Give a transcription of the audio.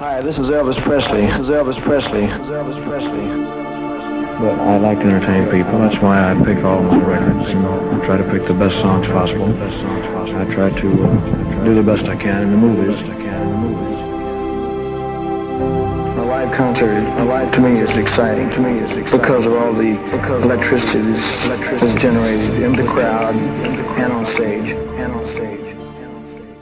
Hi, this is Elvis Presley. This is Elvis Presley. This is Elvis Presley. But I like to entertain people. That's why I pick all my records. You know, I try to pick the best songs possible. I try to do the best I can in the movies. A live to me is exciting. Because of all the electricity that's generated in the crowd and on stage.